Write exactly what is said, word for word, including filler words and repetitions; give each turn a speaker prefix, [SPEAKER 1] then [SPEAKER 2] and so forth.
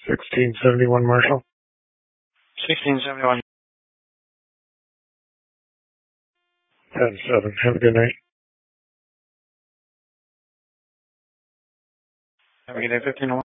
[SPEAKER 1] sixteen seventy-one Marshall.
[SPEAKER 2] sixteen seventy-one.
[SPEAKER 1] ten seven. Have a good night.
[SPEAKER 2] Have a good day, fifteen oh one.